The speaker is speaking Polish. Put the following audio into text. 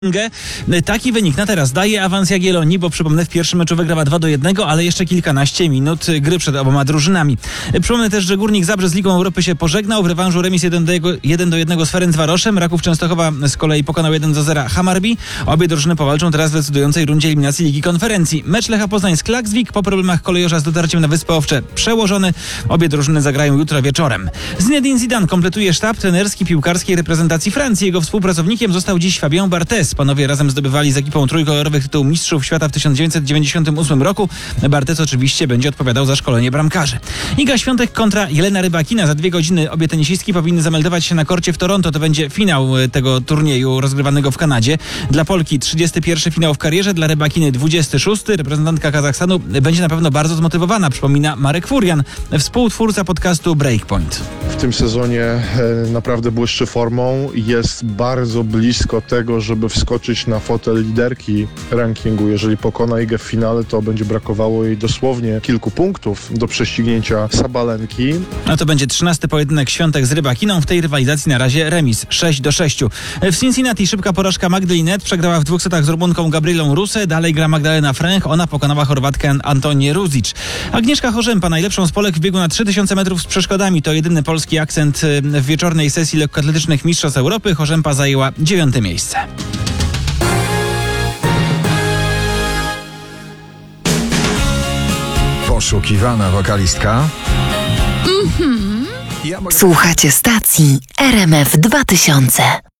Taki wynik na teraz daje awans Jagiellonii, bo przypomnę, w pierwszym meczu wygrała 2-1, ale jeszcze kilkanaście minut gry przed oboma drużynami. Przypomnę też, że Górnik Zabrze z Ligą Europy się pożegnał. W rewanżu remis 1-1 z Ferencvaroszem. Raków Częstochowa z kolei pokonał 1-0 Hammarby. Obie drużyny powalczą teraz w decydującej rundzie eliminacji Ligi Konferencji. Mecz Lecha Poznań z Klaksvik po problemach kolejorza z dotarciem na Wyspy Owcze przełożony. Obie drużyny zagrają jutro wieczorem. Zinedine Zidane kompletuje sztab trenerski piłkarskiej reprezentacji Francji. Jego współpracownikiem został dziś Fabien Barthez. Panowie razem zdobywali z ekipą trójkolorowych tytuł mistrzów świata w 1998 roku. Barthez oczywiście będzie odpowiadał za szkolenie bramkarzy. Iga Świątek kontra Jelena Rybakina. Za 2 godziny obie tenisistki powinny zameldować się na korcie w Toronto. To będzie finał tego turnieju rozgrywanego w Kanadzie. Dla Polki 31 finał w karierze, dla Rybakiny 26. Reprezentantka Kazachstanu będzie na pewno bardzo zmotywowana, przypomina Marek Furian, współtwórca podcastu Breakpoint. W tym sezonie naprawdę błyszczy formą. Jest bardzo blisko tego, żeby wskoczyć na fotel liderki rankingu. Jeżeli pokona Igę w finale, to będzie brakowało jej dosłownie kilku punktów do prześcignięcia Sabalenki. A to będzie 13. pojedynek Świątek z Rybakiną. W tej rywalizacji na razie remis 6-6. W Cincinnati szybka porażka Magdy Linette. Przegrała w 2 setach z Rumunką Gabrielą Ruse. Dalej gra Magdalena Fręch. Ona pokonała Chorwatkę Antonię Ruzic. Agnieszka Chorzępa, najlepszą z Polek w biegu na 3000 metrów z przeszkodami. To jedyny polski akcent w wieczornej sesji lekkoatletycznych Mistrzostw Europy. Chorzępa zajęła 9. miejsce. Poszukiwana wokalistka. Słuchacie stacji RMF 2000.